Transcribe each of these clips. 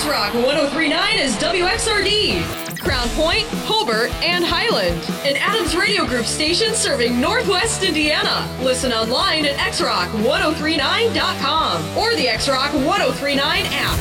X-Rock 1039 is WXRD, Crown Point, Hobart, and Highland. An Adams Radio Group station serving Northwest Indiana. Listen online at xrock1039.com or the X-Rock 1039 app.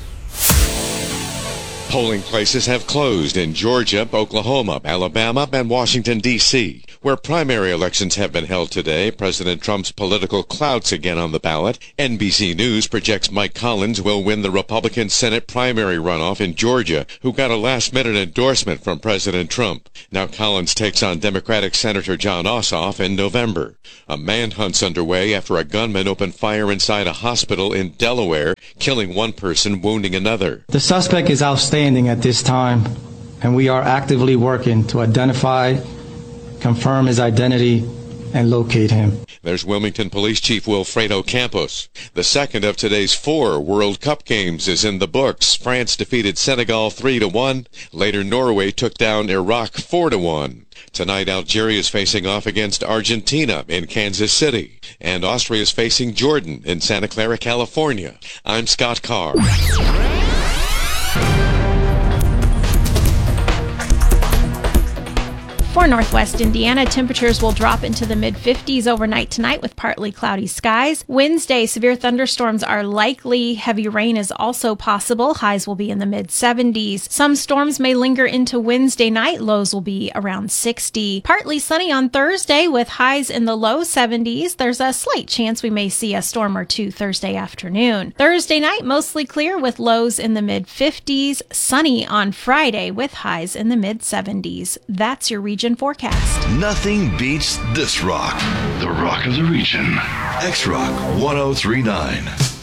Polling places have closed in Georgia, Oklahoma, Alabama, and Washington, D.C., where primary elections have been held today. President Trump's political clout's again on the ballot. NBC News projects Mike Collins will win the Republican Senate primary runoff in Georgia, who got a last-minute endorsement from President Trump. Now Collins takes on Democratic Senator Jon Ossoff in November. A manhunt's underway after a gunman opened fire inside a hospital in Delaware, killing one person, wounding another. The suspect is outstanding at this time, and we are actively working to identify, confirm his identity, and locate him. There's Wilmington Police Chief Wilfredo Campos. The second of today's 4 World Cup games is in the books. France defeated Senegal 3-1. Later, Norway took down Iraq 4-1. Tonight, Algeria is facing off against Argentina in Kansas City. And Austria is facing Jordan in Santa Clara, California. I'm Scott Carr. For Northwest Indiana, temperatures will drop into the mid-50s overnight tonight with partly cloudy skies. Wednesday, severe thunderstorms are likely. Heavy rain is also possible. Highs will be in the mid-70s. Some storms may linger into Wednesday night. Lows will be around 60. Partly sunny on Thursday with highs in the low 70s. There's a slight chance we may see a storm or two Thursday afternoon. Thursday night, mostly clear with lows in the mid-50s. Sunny on Friday with highs in the mid-70s. That's your region forecast. Nothing beats this rock. The rock of the region. X-Rock 1039.